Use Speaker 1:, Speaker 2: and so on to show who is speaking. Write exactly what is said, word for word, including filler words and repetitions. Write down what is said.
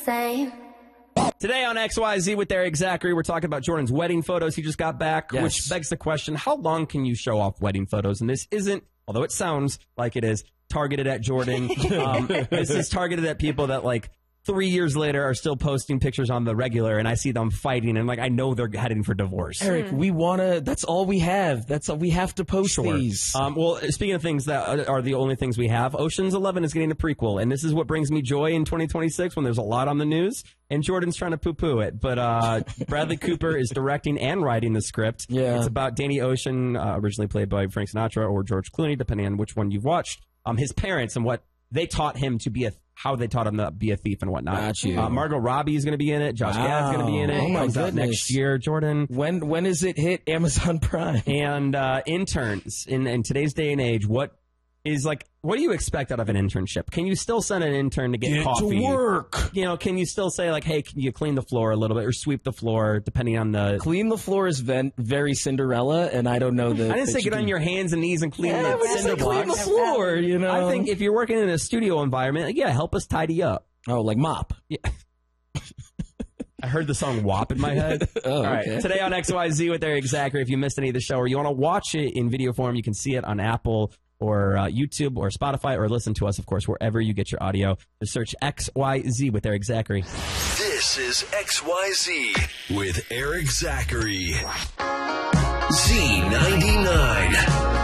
Speaker 1: Same.
Speaker 2: Today on X Y Z with Eric Zachary, we're talking about Jordan's wedding photos he just got back,
Speaker 3: Yes.
Speaker 2: which begs the question, how long can you show off wedding photos? And this isn't, although it sounds like it is, targeted at Jordan. um, this is targeted at people that, like, three years later are still posting pictures on the regular, and I see them fighting, and, like, I know they're heading for divorce.
Speaker 3: Eric, we want to, that's all we have. That's all we have to post
Speaker 2: Sure.
Speaker 3: these.
Speaker 2: Um, well, speaking of things that are the only things we have, Ocean's Eleven is getting a prequel, and this is what brings me joy in twenty twenty-six when there's a lot on the news, and Jordan's trying to poo-poo it. But uh, Bradley Cooper is directing and writing the script.
Speaker 3: Yeah.
Speaker 2: It's about Danny Ocean, uh, originally played by Frank Sinatra or George Clooney, depending on which one you've watched. Um, his parents and what they taught him to be a, how they taught him to be a thief and whatnot.
Speaker 3: Got you.
Speaker 2: Uh, Margot Robbie is going to be in it. Josh
Speaker 3: Wow.
Speaker 2: Gad's going to be in it.
Speaker 3: Oh,
Speaker 2: It
Speaker 3: my
Speaker 2: comes out
Speaker 3: goodness.
Speaker 2: next year, Jordan.
Speaker 3: When when is it hit Amazon Prime?
Speaker 2: And uh, interns in, in today's day and age, what is like? What do you expect out of an internship? Can you still send an intern to get,
Speaker 3: Get
Speaker 2: coffee?
Speaker 3: to work.
Speaker 2: You know, can you still say like, hey, can you clean the floor a little bit or sweep the floor, depending on the?
Speaker 3: Clean the floor is ven- very Cinderella, and I don't know the.
Speaker 2: I didn't say
Speaker 3: that
Speaker 2: get
Speaker 3: you
Speaker 2: on
Speaker 3: do-
Speaker 2: your hands and knees and clean
Speaker 3: Yeah,
Speaker 2: the
Speaker 3: but it's
Speaker 2: cinder
Speaker 3: like clean the
Speaker 2: blocks.
Speaker 3: floor, you know.
Speaker 2: I think if you're working in a studio environment, like, yeah, help us tidy up.
Speaker 3: Oh, like mop.
Speaker 2: Yeah. I heard the song W A P in my head.
Speaker 3: Oh,
Speaker 2: All right.
Speaker 3: okay.
Speaker 2: Today on X Y Z with Eric Zachary, if you missed any of the show or you want to watch it in video form, you can see it on Apple or uh, YouTube or Spotify, or listen to us, of course, wherever you get your audio. Just search X Y Z with Eric Zachary.
Speaker 4: This is X Y Z with Eric Zachary. Z ninety-nine.